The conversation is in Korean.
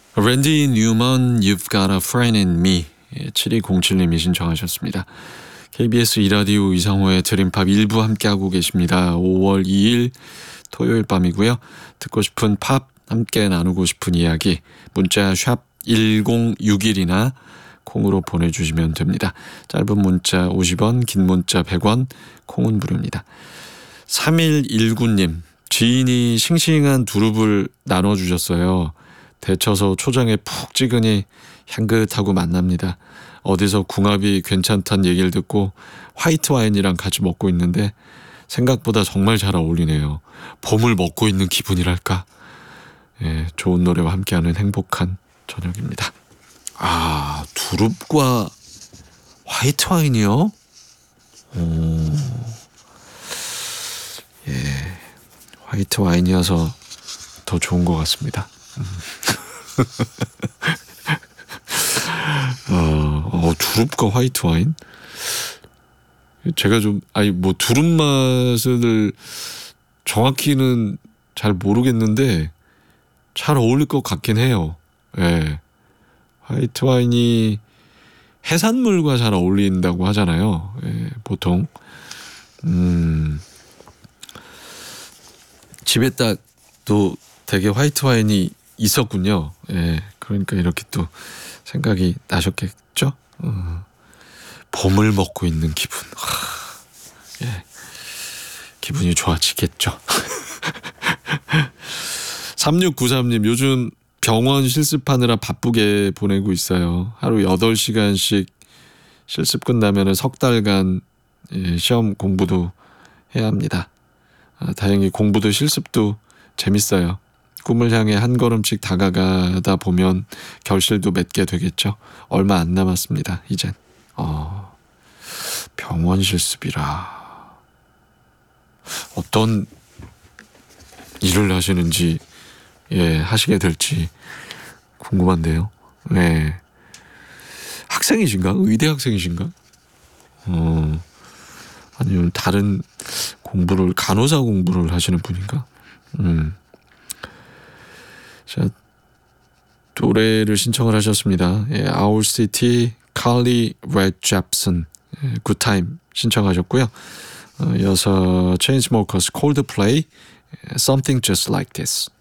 랜디 뉴먼 You've Got a Friend in Me 7207님이 신청하셨습니다. KBS 2라디오 이상호의 드림팝 1부 함께하고 계십니다. 5월 2일 토요일 밤이고요. 듣고 싶은 팝 함께 나누고 싶은 이야기 문자 샵 1061이나 콩으로 보내주시면 됩니다. 짧은 문자 50원, 긴 문자 100원, 콩은 무료입니다. 3119님, 지인이 싱싱한 두릅을 나눠주셨어요. 데쳐서 초장에 푹 찍으니 향긋하고 맛납니다. 어디서 궁합이 괜찮다는 얘기를 듣고 화이트 와인이랑 같이 먹고 있는데 생각보다 정말 잘 어울리네요. 봄을 먹고 있는 기분이랄까. 예, 좋은 노래와 함께하는 행복한 저녁입니다. 아, 두릅과 화이트 와인이요? 예, 화이트 와인이어서 더 좋은 것 같습니다. 두릅과 화이트 와인? 제가 좀 두릅 맛을 정확히는 잘 모르겠는데 잘 어울릴 것 같긴 해요. 예. 화이트 와인이 해산물과 잘 어울린다고 하잖아요. 예, 보통. 집에 딱 또 되게 화이트 와인이 있었군요. 예, 그러니까 이렇게 또 생각이 나셨겠죠? 봄을 먹고 있는 기분. 예, 기분이 좋아지겠죠. 3693님, 요즘 병원 실습하느라 바쁘게 보내고 있어요. 하루 8시간씩 실습 끝나면 석 달간 시험 공부도 해야 합니다. 다행히 공부도 실습도 재밌어요. 꿈을 향해 한 걸음씩 다가가다 보면 결실도 맺게 되겠죠. 얼마 안 남았습니다. 이젠. 병원 실습이라. 어떤 일을 하시는지 하시게 될지 궁금한데요. 네. 학생이신가? 의대 학생이신가? 아니면 다른 공부를 간호사 공부를 하시는 분인가? 자, 노래를 신청을 하셨습니다. Our City, Carly Rae Jepsen, Good Time 신청하셨고요. 이어서 Chainsmokers, Coldplay, Something Just Like This.